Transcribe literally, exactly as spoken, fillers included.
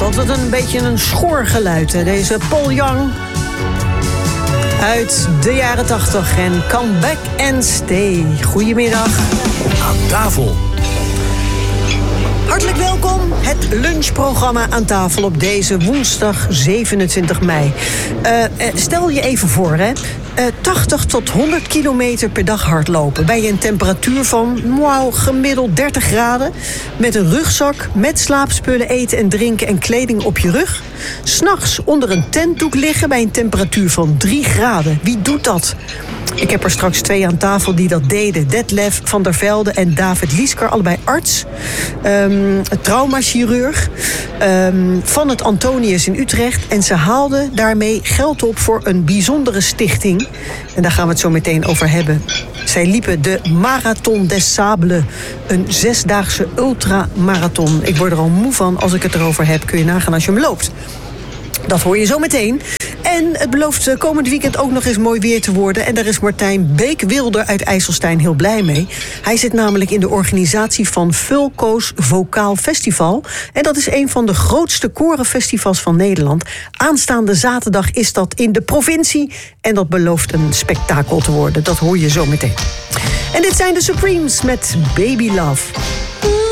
Altijd een beetje een schor geluid, hè? Deze Paul Young uit de jaren tachtig en Come Back and Stay. Goedemiddag. Aan tafel. Hartelijk welkom, het lunchprogramma Aan Tafel op deze woensdag zevenentwintig mei. Uh, stel je even voor, hè. Uh, tachtig tot honderd kilometer per dag hardlopen bij een temperatuur van wow, gemiddeld dertig graden. Met een rugzak, met slaapspullen, eten en drinken en kleding op je rug. 'S Nachts onder een tentdoek liggen bij een temperatuur van drie graden. Wie doet dat? Ik heb er straks twee aan tafel die dat deden. Detlef van der Velde en David Liesker, allebei arts. Um, traumachirurg um, van het Antonius in Utrecht. En ze haalden daarmee geld op voor een bijzondere stichting. En daar gaan we het zo meteen over hebben. Zij liepen de Marathon des Sables. Een zesdaagse ultramarathon. Ik word er al moe van als ik het erover heb. Kun je nagaan als je hem loopt. Dat hoor je zo meteen. En het belooft komend weekend ook nog eens mooi weer te worden. En daar is Martijn Beek-Wilder uit IJsselstein heel blij mee. Hij zit namelijk in de organisatie van Fulco's Vocaal Festival. En dat is een van de grootste korenfestivals van Nederland. Aanstaande zaterdag is dat in de provincie. En dat belooft een spektakel te worden. Dat hoor je zo meteen. En dit zijn de Supremes met Baby Love.